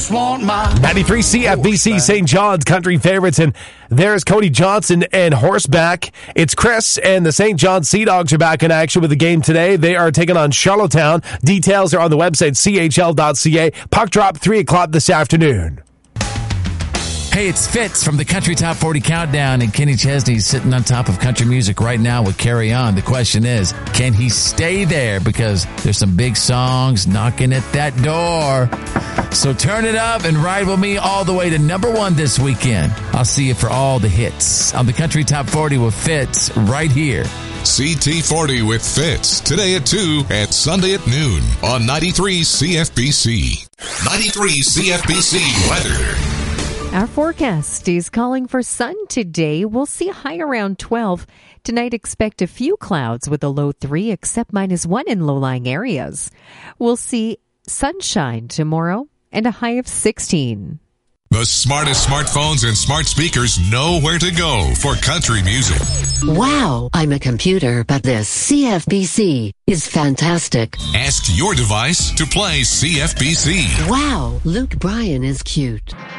93 CFBC St. John's Country Favorites, and there's Cody Johnson and Horseback. It's Chris, and the St. John's Sea Dogs are back in action with the game today. They are taking on Charlottetown. Details are on the website, chl.ca. Puck drop 3 o'clock this afternoon. Hey, it's Fitz from the Country Top 40 Countdown, and Kenny Chesney's sitting on top of country music right now with Carry On. The question is, can he stay there? Because there's some big songs knocking at that door. So turn it up and ride with me all the way to number 1 this weekend. I'll see you for all the hits on the Country Top 40 with Fitz right here. CT40 with Fitz, today at 2 and Sunday at noon on 93 CFBC. 93 CFBC weather. Our forecast is calling for sun today. We'll see a high around 12. Tonight, expect a few clouds with a low 3, except -1 in low-lying areas. We'll see sunshine tomorrow and a high of 16. The smartest smartphones and smart speakers know where to go for country music. Wow, I'm a computer, but this CFBC is fantastic. Ask your device to play CFBC. Wow, Luke Bryan is cute.